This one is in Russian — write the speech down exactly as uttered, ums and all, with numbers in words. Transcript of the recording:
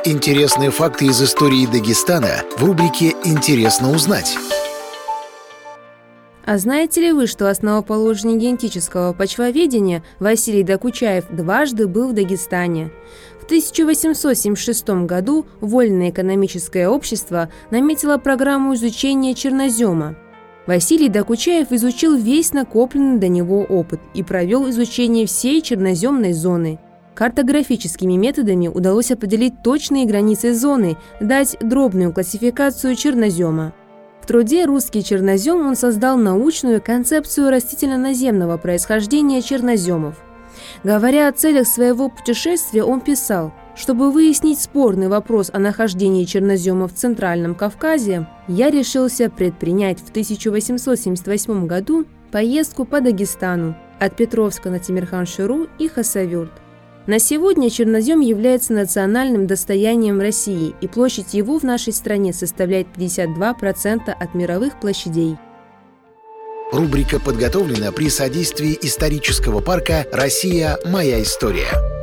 Интересные факты из истории Дагестана в рубрике «Интересно узнать». А знаете ли вы, что основоположник генетического почвоведения Василий Докучаев дважды был в Дагестане? В тысяча восемьсот семьдесят шестом году Вольное экономическое общество наметило программу изучения чернозема. Василий Докучаев изучил весь накопленный до него опыт и провел изучение всей черноземной зоны. Картографическими методами удалось определить точные границы зоны, дать дробную классификацию чернозема. В труде «Русский чернозем» он создал научную концепцию растительно-наземного происхождения черноземов. Говоря о целях своего путешествия, он писал: «Чтобы выяснить спорный вопрос о нахождении чернозема в Центральном Кавказе, я решился предпринять в тысяча восемьсот семьдесят восьмом году поездку по Дагестану от Петровска на Темирхан-Шуру и Хасавюрт. На сегодня чернозем является национальным достоянием России, и площадь его в нашей стране составляет пятьдесят два процента от мировых площадей». Рубрика подготовлена при содействии исторического парка «Россия. Моя история».